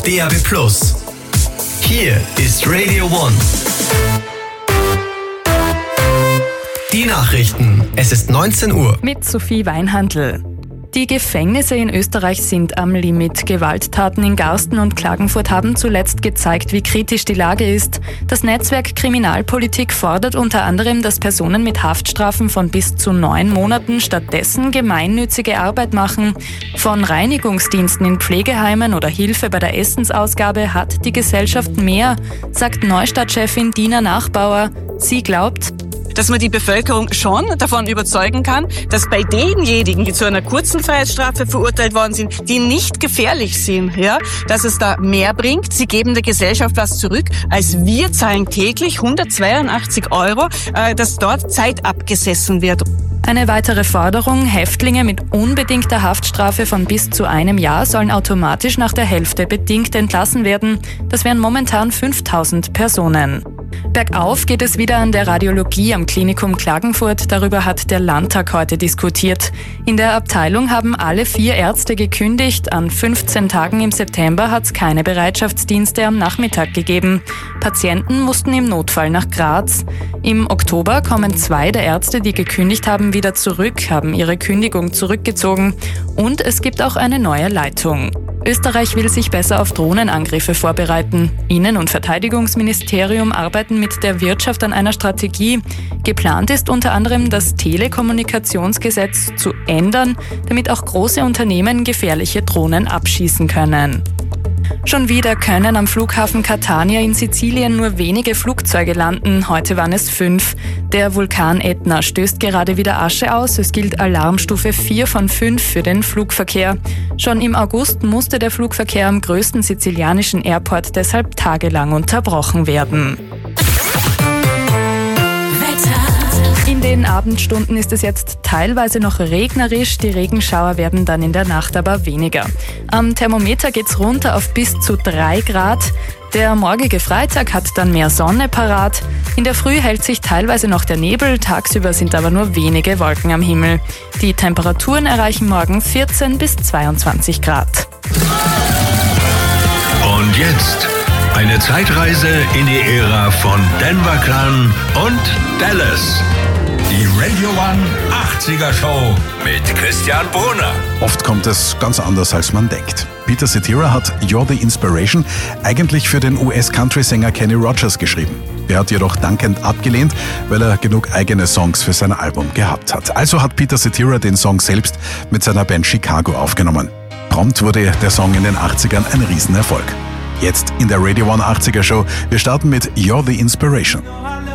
auf DAB+. Hier ist Radio One. Die Nachrichten. Es ist 19 Uhr. Mit Sophie Weinhandl. Die Gefängnisse in Österreich sind am Limit. Gewalttaten in Garsten und Klagenfurt haben zuletzt gezeigt, wie kritisch die Lage ist. Das Netzwerk Kriminalpolitik fordert unter anderem, dass Personen mit Haftstrafen von bis zu 9 Monaten stattdessen gemeinnützige Arbeit machen. Von Reinigungsdiensten in Pflegeheimen oder Hilfe bei der Essensausgabe hat die Gesellschaft mehr, sagt Neustadt-Chefin Dina Nachbauer. Sie glaubt, dass man die Bevölkerung schon davon überzeugen kann, dass bei denjenigen, die zu einer kurzen Freiheitsstrafe verurteilt worden sind, die nicht gefährlich sind, ja, dass es da mehr bringt. Sie geben der Gesellschaft was zurück, als wir zahlen täglich 182 €, dass dort Zeit abgesessen wird. Eine weitere Forderung: Häftlinge mit unbedingter Haftstrafe von bis zu 1 Jahr sollen automatisch nach der Hälfte bedingt entlassen werden. Das wären momentan 5000 Personen. Bergauf geht es wieder an der Radiologie am Klinikum Klagenfurt. Darüber hat der Landtag heute diskutiert. In der Abteilung haben alle 4 Ärzte gekündigt. An 15 Tagen im September hat es keine Bereitschaftsdienste am Nachmittag gegeben. Patienten mussten im Notfall nach Graz. Im Oktober kommen 2 der Ärzte, die gekündigt haben, wieder zurück, haben ihre Kündigung zurückgezogen. Und es gibt auch eine neue Leitung. Österreich will sich besser auf Drohnenangriffe vorbereiten. Innen- und Verteidigungsministerium arbeiten mit der Wirtschaft an einer Strategie. Geplant ist unter anderem, das Telekommunikationsgesetz zu ändern, damit auch große Unternehmen gefährliche Drohnen abschießen können. Schon wieder können am Flughafen Catania in Sizilien nur wenige Flugzeuge landen. Heute waren es 5. Der Vulkan Etna stößt gerade wieder Asche aus. Es gilt Alarmstufe 4 von 5 für den Flugverkehr. Schon im August musste der Flugverkehr am größten sizilianischen Airport deshalb tagelang unterbrochen werden. In den Abendstunden ist es jetzt teilweise noch regnerisch. Die Regenschauer werden dann in der Nacht aber weniger. Am Thermometer geht's runter auf bis zu 3 Grad. Der morgige Freitag hat dann mehr Sonne parat. In der Früh hält sich teilweise noch der Nebel, tagsüber sind aber nur wenige Wolken am Himmel. Die Temperaturen erreichen morgen 14 bis 22 Grad. Und jetzt eine Zeitreise in die Ära von Denver Clan und Dallas. Die Radio One 80er Show mit Christian Brunner. Oft kommt es ganz anders, als man denkt. Peter Cetera hat You're the Inspiration eigentlich für den US-Country-Sänger Kenny Rogers geschrieben. Der hat jedoch dankend abgelehnt, weil er genug eigene Songs für sein Album gehabt hat. Also hat Peter Cetera den Song selbst mit seiner Band Chicago aufgenommen. Prompt wurde der Song in den 80ern ein Riesenerfolg. Jetzt in der Radio One 80er Show. Wir starten mit You're the Inspiration.